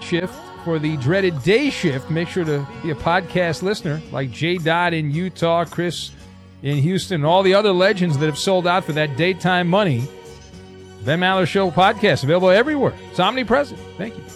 shift for the dreaded day shift, make sure to be a podcast listener like J. Dodd in Utah, Chris in Houston, and all the other legends that have sold out for that daytime money. Ben Maller Show podcast, available everywhere. It's omnipresent. Thank you.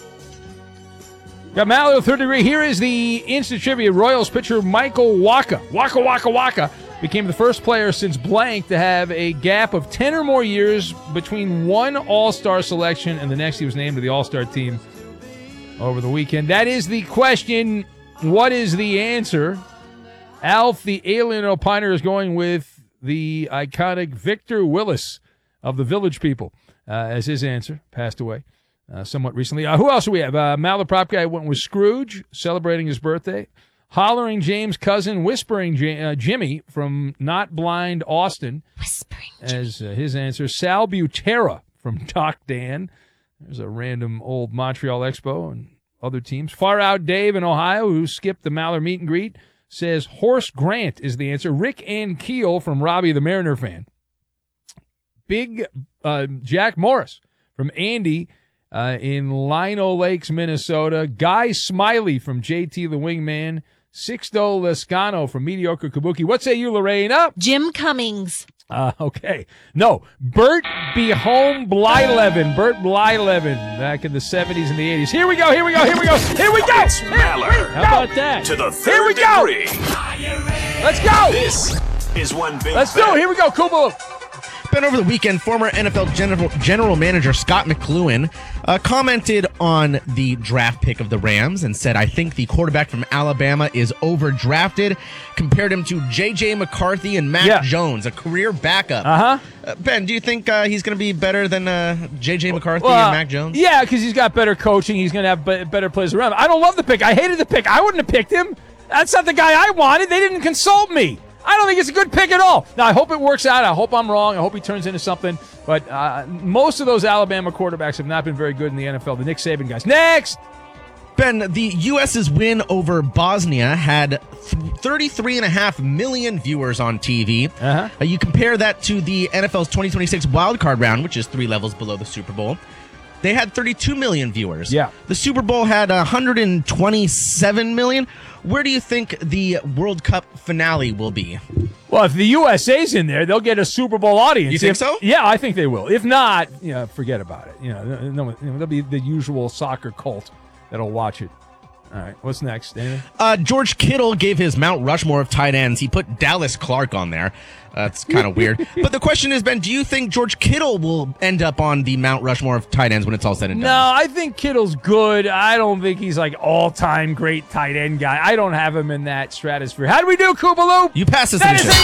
Got Maller, third degree. Here is the instant trivia. Royals pitcher Michael Wacha became the first player since blank to have a gap of 10 or more years between one All-Star selection and the next. He was named to the All-Star team over the weekend. That is the question. What is the answer? Alf, the alien opiner, is going with the iconic Victor Willis of the Village People as his answer. Passed away somewhat recently. Who else do we have? Mal, the prop guy, went with Scrooge, celebrating his birthday. Hollering James' cousin, Whispering Jimmy from Not Blind Austin as his answer. Sal Butera from Doc Dan. There's a random old Montreal Expo and other teams. Far Out Dave in Ohio, who skipped the Maller meet and greet, says Horace Grant is the answer. Rick and Keel from Robbie the Mariner fan. Big Jack Morris from Andy in Lino Lakes, Minnesota. Guy Smiley from JT the Wingman. Sixto Lescano from Mediocre Kabuki. What say you, Lorena? Jim Cummings. Okay. No, Bert Behome Blyleven. Bert Blyleven back in the 70s and the 80s. Here we go. It's Maller. How about that? To the third degree. Let's go. This is one big Let's do it. Here we go, Kubo. Ben, over the weekend, former NFL general manager Scott McCloughan commented on the draft pick of the Rams and said, I think the quarterback from Alabama is overdrafted. Compared him to J.J. McCarthy and Mac Jones, a career backup. Ben, do you think he's going to be better than J.J. McCarthy and Mac Jones? Yeah, because he's got better coaching. He's going to have better players around him. I don't love the pick. I hated the pick. I wouldn't have picked him. That's not the guy I wanted. They didn't consult me. I don't think it's a good pick at all. Now, I hope it works out. I hope I'm wrong. I hope he turns into something. But most of those Alabama quarterbacks have not been very good in the NFL. The Nick Saban guys. Next! Ben, the U.S.'s win over Bosnia had 33.5 million viewers on TV. You compare that to the NFL's 2026 wildcard round, which is 3 levels below the Super Bowl. They had 32 million viewers. Yeah. The Super Bowl had 127 million. Where do you think the World Cup finale will be? Well, if the USA's in there, they'll get a Super Bowl audience. You think so? Yeah, I think they will. If not, forget about it. They'll be the usual soccer cult that'll watch it. All right, what's next, David? George Kittle gave his Mount Rushmore of tight ends. He put Dallas Clark on there. That's kind of weird. But the question is, Ben, do you think George Kittle will end up on the Mount Rushmore of tight ends when it's all said and done? No, I think Kittle's good. I don't think he's like all-time great tight end guy. I don't have him in that stratosphere. How do we do, Koopaloop? You pass this. That is a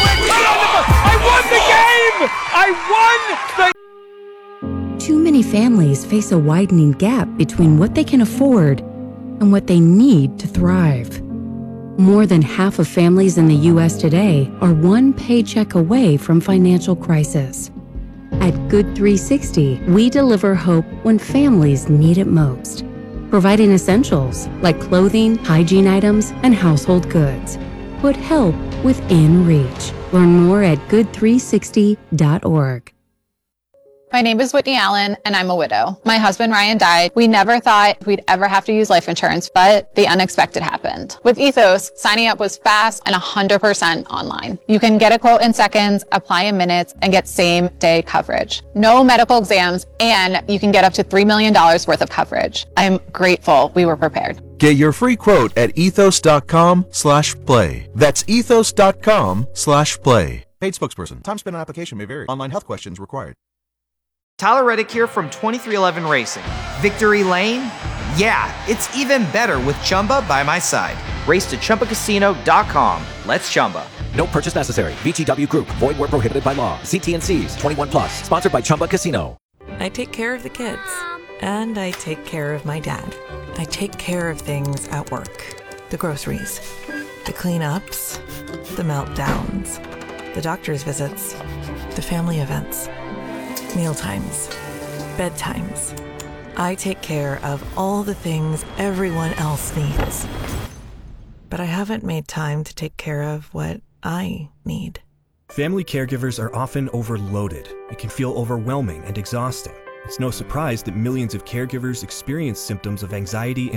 win. I won the game. Too many families face a widening gap between what they can afford and what they need to thrive. More than half of families in the U.S. today are one paycheck away from financial crisis. At Good 360, we deliver hope when families need it most, providing essentials like clothing, hygiene items, and household goods. Put help within reach. Learn more at good360.org. My name is Whitney Allen, and I'm a widow. My husband, Ryan, died. We never thought we'd ever have to use life insurance, but the unexpected happened. With Ethos, signing up was fast and 100% online. You can get a quote in seconds, apply in minutes, and get same-day coverage. No medical exams, and you can get up to $3 million worth of coverage. I'm grateful we were prepared. Get your free quote at ethos.com/play. That's ethos.com/play. Paid spokesperson. Time spent on application may vary. Online health questions required. Tyler Reddick here from 2311 Racing. Victory Lane? Yeah, it's even better with Chumba by my side. Race to ChumbaCasino.com. Let's Chumba. No purchase necessary. VGW Group. Void where prohibited by law. See T&Cs. 21 plus. Sponsored by Chumba Casino. I take care of the kids. And I take care of my dad. I take care of things at work. The groceries. The cleanups. The meltdowns. The doctor's visits. The family events. Mealtimes, bedtimes. I take care of all the things everyone else needs. But I haven't made time to take care of what I need. Family caregivers are often overloaded. It can feel overwhelming and exhausting. It's no surprise that millions of caregivers experience symptoms of anxiety